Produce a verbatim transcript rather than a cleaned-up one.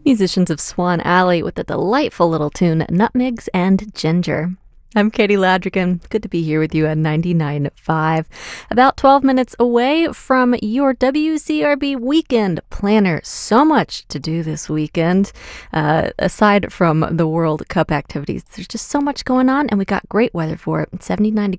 Musicians of Swan Alley with the delightful little tune Nutmegs and Ginger. I'm Katie Ladrigan. Good to be here with you at ninety-nine point five. About twelve minutes away from your W C R B weekend planner. So much to do this weekend. Uh, aside from the World Cup activities, there's just so much going on, and we got great weather for it. seventy-nine degrees